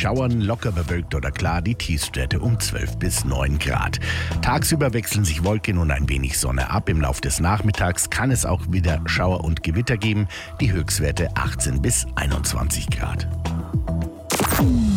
Schauern, locker bewölkt oder klar, die Tiefstwerte um 12 bis 9 Grad. Tagsüber wechseln sich Wolken und ein wenig Sonne ab. Im Laufe des Nachmittags kann es auch wieder Schauer und Gewitter geben, die Höchstwerte 18 bis 21 Grad.